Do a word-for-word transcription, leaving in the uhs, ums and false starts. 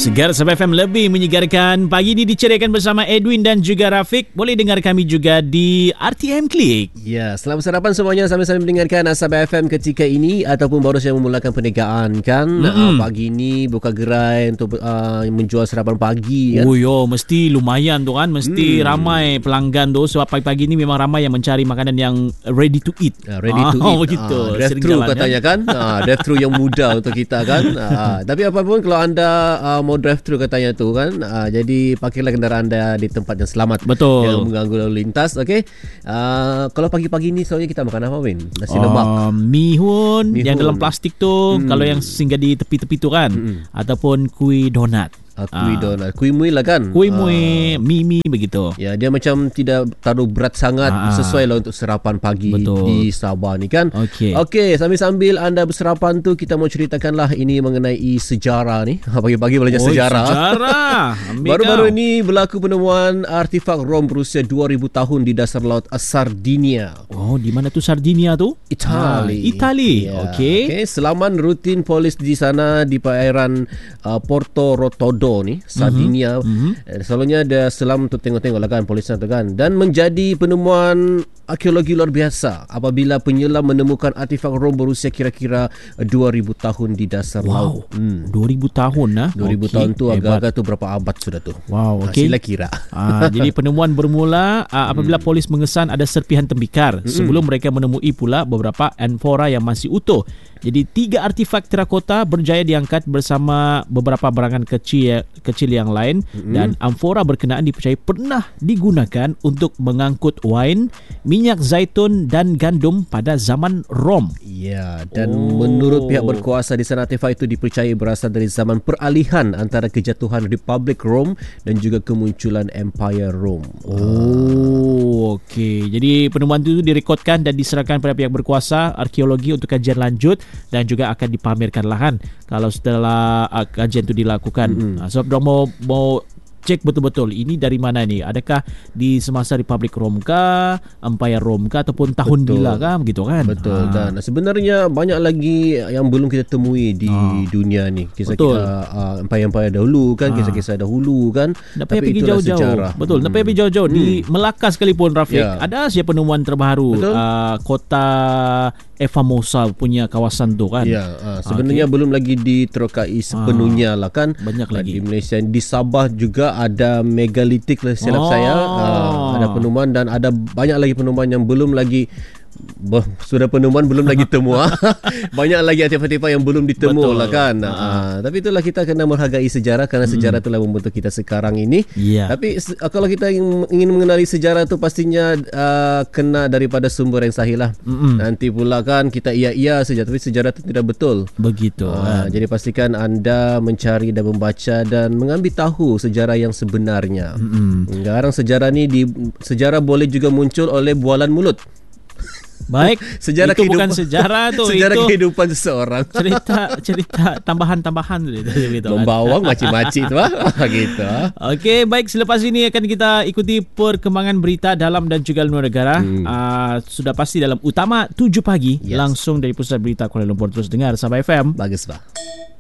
Segar Sabah F M lebih menyegarkan. Pagi ini diceriakan bersama Edwin dan juga Rafiq. Boleh dengar kami juga di R T M Klik. Ya, selamat sarapan semuanya sambil-sambil mendengarkan Sabah F M ketika ini ataupun baru saja memulakan perniagaan kan. Mm-hmm. Uh, pagi ini buka gerai untuk uh, menjual sarapan pagi kan. Oh yo, mesti lumayan tu kan. Mesti hmm. ramai pelanggan tu sebab pagi-pagi ini memang ramai yang mencari makanan yang ready to eat. Uh, ready to ah, eat. Begitu. Uh, drive-thru katanya kan. Uh, drive-thru yang mudah untuk kita kan. Uh, tapi apapun kalau anda uh, mau drive-thru katanya tu kan, uh, jadi parkirlah kenderaan anda di tempat yang selamat. Betul. Yang mengganggu lalu lintas. Okey. Uh, kalau pagi-pagi ni selalunya kita makan apa, Win? Nasi uh, lemak, mihun, mihun yang dalam plastik tu. Hmm. Kalau yang singgah di tepi-tepi tu kan, hmm. ataupun kuih donat. Uh, kuih donat, kuih mui lah kan, kuih mui, uh, mie begitu. Ya, dia macam tidak terlalu berat sangat, uh, sesuai lah untuk sarapan pagi. Betul. Di Sabah ni kan. Okey. Okey, sambil-sambil anda bersarapan tu kita mau ceritakanlah ini mengenai sejarah ni. Pagi-pagi belajar oh, sejarah. Sejarah. Baru-baru ini berlaku penemuan artifak Rom berusia dua ribu tahun di dasar laut Sardinia. Oh, di mana tu Sardinia tu? Itali. Ah, Itali. Ya. Okey. Okay. Selaman rutin polis di sana di perairan uh, Porto Rotondo ni, Sardinia. Mm-hmm. Selalunya ada selam untuk tengok-tengok lah kan polisan tu kan. Dan menjadi penemuan arkeologi luar biasa apabila penyelam menemukan artifak Rom berusia kira-kira dua ribu tahun di dasar wow. laut. Hmm. dua ribu tahun lah. dua ribu okay. tahun tu agak-agak tu berapa abad sudah tu. Wow, okey. Sila kira. Ah, jadi penemuan bermula ah, apabila hmm. polis mengesan ada serpihan tembikar hmm. sebelum mereka menemui pula beberapa amfora yang masih utuh. Jadi tiga artifak terakota berjaya diangkat bersama beberapa barangan kecil kecil yang lain mm-hmm. dan amfora berkenaan dipercayai pernah digunakan untuk mengangkut wain, minyak zaitun dan gandum pada zaman Rom. Ya, dan oh. menurut pihak berkuasa di sana artifak itu dipercayai berasal dari zaman peralihan antara kejatuhan Republik Rom dan juga kemunculan Empire Rom. Oh, okey. Jadi penemuan itu direkodkan dan diserahkan pada pihak berkuasa arkeologi untuk kajian lanjut dan juga akan dipamerkan lahan kalau setelah uh, kajian itu dilakukan. Mm-hmm. Uh, sebab diorang mau, mau cek betul-betul ini dari mana ni, adakah di semasa Republik Rom kah, Empire Rom kah, ataupun tahun betul. bila kah, begitu kan. Betul. Ha. Dan sebenarnya banyak lagi yang belum kita temui di ha. dunia ni, kisah-kisah uh, Empire-Empire dahulu kan, ha. kisah-kisah dahulu kan. Tak payah pergi jauh-jauh sejarah. Betul, tak payah pergi jauh-jauh. hmm. Di Melaka sekalipun, Rafiq, ya. ada siapa penemuan terbaru uh, kota Famosa punya kawasan tu kan. Ya, uh, sebenarnya okay. belum lagi diterokai sepenuhnya ah, lah kan. Banyak lagi. Di Malaysia, di Sabah juga ada megalitik lah silap oh. saya. Uh, ada penemuan dan ada banyak lagi penemuan yang belum lagi Bah, sudah penemuan belum lagi temua. Banyak lagi artifak-artifak yang belum ditemu Betul. lah kan. Uh-huh. Uh, tapi itulah kita kena menghargai sejarah kerana hmm. sejarah itulah membentuk kita sekarang ini. Yeah. Tapi uh, kalau kita ingin mengenali sejarah tu pastinya uh, kena daripada sumber yang sahih lah. Mm-hmm. Nanti pula kan kita iya-iya saja tapi sejarah itu tidak betul. Begitu. Uh, kan. Jadi pastikan anda mencari dan membaca dan mengambil tahu sejarah yang sebenarnya. Mm-hmm. Sekarang sejarah ni di sejarah boleh juga muncul oleh bualan mulut. Baik, sejarah itu bukan sejarah tu, sejarah itu kehidupan seseorang. Cerita cerita tambahan-tambahan tu. Membawang macam-macam tu ah. Gitu. Okey, baik, selepas ini akan kita ikuti perkembangan berita dalam dan juga luar negara. Hmm. Uh, sudah pasti dalam Utama tujuh pagi yes. langsung dari Pusat Berita Kuala Lumpur. Terus dengar Sabah F M. Bagus bah.